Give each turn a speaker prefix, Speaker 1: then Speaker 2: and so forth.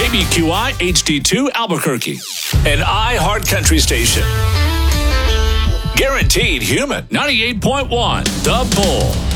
Speaker 1: KBQI HD2 Albuquerque, an iHeart Country station. Guaranteed Human 98.1 The Bull.